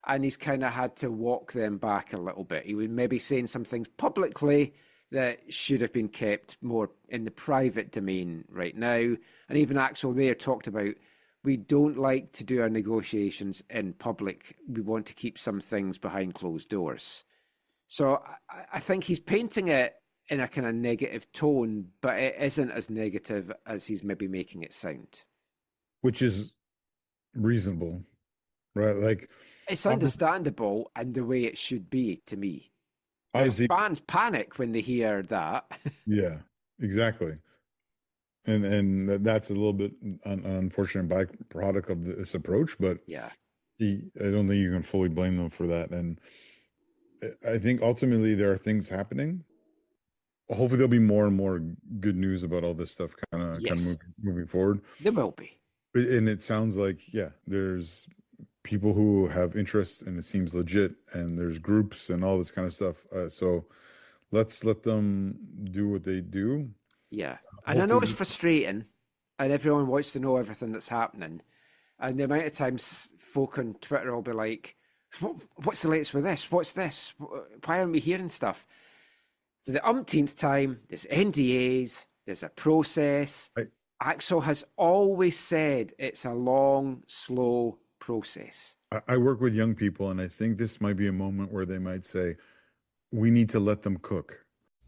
and he's kind of had to walk them back a little bit. He was maybe saying some things publicly that should have been kept more in the private domain right now. And even Axel there talked about, we don't like to do our negotiations in public. We want to keep some things behind closed doors. So I think he's painting it in a kind of negative tone, but it isn't as negative as he's maybe making it sound. Which is reasonable, right? Like, it's understandable and the way it should be to me. Obviously, fans panic when they hear that. Yeah, exactly. And that's a little bit an unfortunate byproduct of this approach, but yeah, I don't think you can fully blame them for that. And I think ultimately there are things happening. Hopefully there'll be more and more good news about all this stuff kind of moving forward. There will be. And it sounds like, yeah, there's people who have interest and it seems legit, and there's groups and all this kind of stuff. So let's let them do what they do. Yeah. And I know it's frustrating and everyone wants to know everything that's happening. And the amount of times folk on Twitter will be like, what's the latest with this? What's this? Why aren't we hearing stuff? For the umpteenth time, there's NDAs, there's a process. Right. Axel has always said it's a long, slow process. I work with young people, and I think this might be a moment where they might say, we need to let them cook.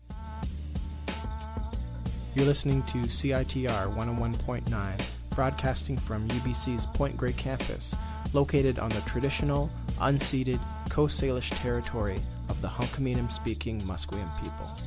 You're listening to CITR 101.9, broadcasting from UBC's Point Grey campus, located on the traditional, unceded Coast Salish territory of the Hunkaminam-speaking Musqueam people.